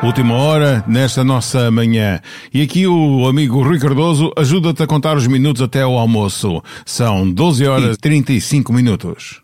Última hora nesta nossa manhã. E aqui o amigo Rui Cardoso ajuda-te a contar os minutos até ao almoço. São 12 horas e 35 minutos.